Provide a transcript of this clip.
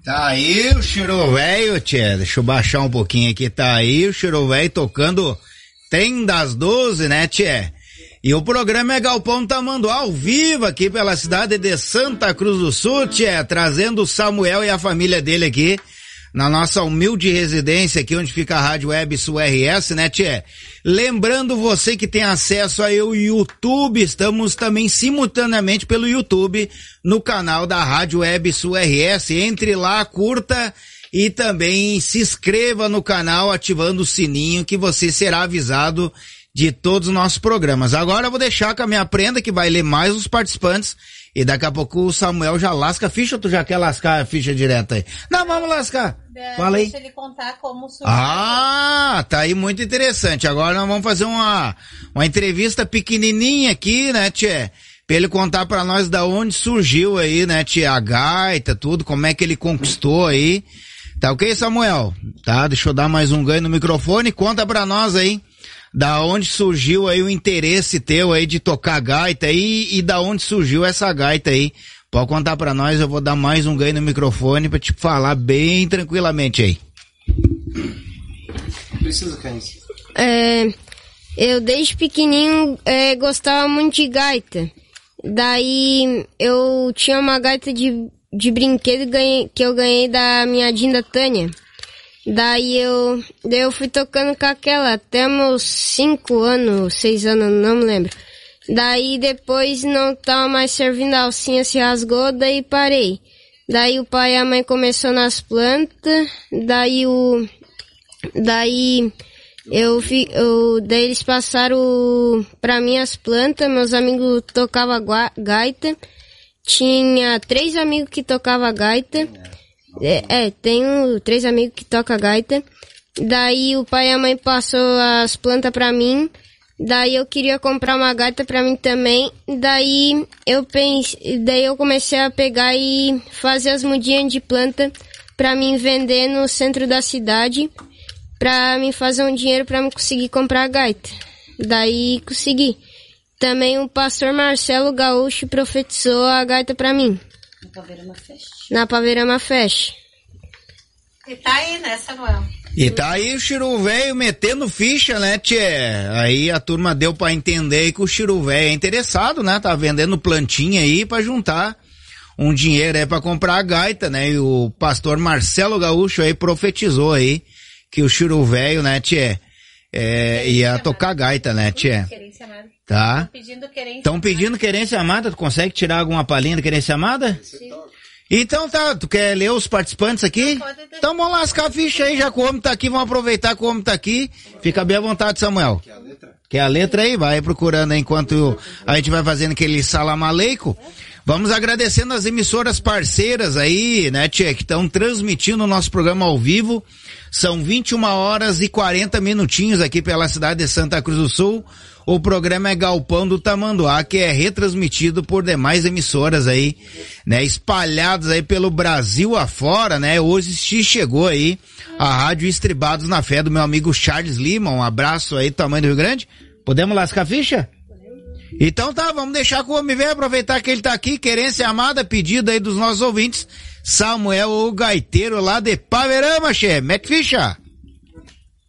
Tá aí o Chiro Velho, tchê, deixa eu baixar um pouquinho aqui, tá aí o Chiro Velho tocando Trem das 12, né, tchê? E o programa é Galpão Tamanduá, ao vivo aqui pela cidade de Santa Cruz do Sul, tchê, trazendo o Samuel e a família dele aqui, na nossa humilde residência aqui onde fica a Rádio Web Sul RS, né, tchê? Lembrando você que tem acesso aí ao YouTube, estamos também simultaneamente pelo YouTube no canal da Rádio Web Sul RS. Entre lá, curta e também se inscreva no canal ativando o sininho que você será avisado de todos os nossos programas. Agora eu vou deixar com a minha prenda que vai ler mais os participantes e daqui a pouco o Samuel já lasca a ficha ou tu já quer lascar a ficha direta aí? Não, vamos lascar. Fala aí. Deixa ele contar como surgiu. Ah, tá aí muito interessante. Agora nós vamos fazer uma entrevista pequenininha aqui, né, tchê? Pra ele contar pra nós da onde surgiu aí, né, tchê? A gaita, tudo, como é que ele conquistou aí. Tá ok, Samuel? Tá, deixa eu dar mais um ganho no microfone. Conta pra nós aí. Da onde surgiu aí o interesse teu aí de tocar gaita aí e da onde surgiu essa gaita aí. Pode contar pra nós, eu vou dar mais um ganho no microfone pra te falar bem tranquilamente aí. Precisa, Caís. Eu desde pequenininho gostava muito de gaita. Daí eu tinha uma gaita de brinquedo que eu ganhei da minha Dinda Tânia. Daí eu fui tocando com aquela até meus 5 anos, 6 anos, não me lembro. Daí depois não tava mais servindo, a alcinha se rasgou, daí parei. Daí o pai e a mãe começou nas plantas, daí eles passaram pra mim as plantas, meus amigos tocavam gaita. Tinha 3 amigos que tocavam gaita. Tenho 3 amigos que tocam gaita. Daí o pai e a mãe passou as plantas pra mim. Daí eu queria comprar uma gaita pra mim também. Daí eu comecei a pegar e fazer as mudinhas de planta pra mim vender no centro da cidade, pra mim fazer um dinheiro pra mim conseguir comprar a gaita. Daí consegui. Também o pastor Marcelo Gaúcho profetizou a gaita pra mim. Na Paverama Fest. E tá aí, né, Samuel? E tá aí o Chiro Velho metendo ficha, né, tchê? Aí a turma deu pra entender que o Chiro Velho é interessado, né? Tá vendendo plantinha aí pra juntar um dinheiro aí pra comprar a gaita, né? E o pastor Marcelo Gaúcho aí profetizou aí que o Chiro Velho, né, tchê? Ia tocar gaita, né, tchê? Tá. Estão pedindo querência amada. Tu consegue tirar alguma palhinha de querência amada? Sim. Então tá, tu quer ler os participantes aqui? Então vamos lascar a ficha aí, já que o homem tá aqui, vamos aproveitar que o homem tá aqui. Fica bem à vontade, Samuel. Quer a letra aí? Vai procurando aí enquanto a gente vai fazendo aquele salam aleikum. Vamos agradecendo as emissoras parceiras aí, né, tchê, que estão transmitindo o nosso programa ao vivo. São 21 horas e 40 minutinhos aqui pela cidade de Santa Cruz do Sul. O programa é Galpão do Tamanduá, que é retransmitido por demais emissoras aí, né, espalhadas aí pelo Brasil afora, né? Hoje chegou aí a Rádio Estribados na Fé do meu amigo Charles Lima. Um abraço aí do tamanho do Rio Grande. Podemos lascar a ficha? Então tá, vamos deixar com o homem velho, aproveitar que ele tá aqui, querência amada, pedido aí dos nossos ouvintes, Samuel, o gaiteiro lá de Paverama, che, mete ficha.